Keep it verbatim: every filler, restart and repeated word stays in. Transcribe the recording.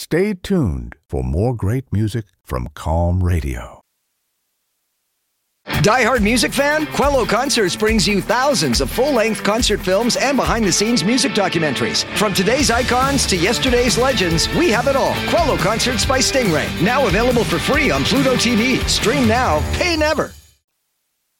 Stay tuned for more great music from Calm Radio. Die-hard music fan? Quello Concerts brings you thousands of full-length concert films and behind-the-scenes music documentaries. From today's icons to yesterday's legends, we have it all. Quello Concerts by Stingray. Now available for free on Pluto T V. Stream now, pay never.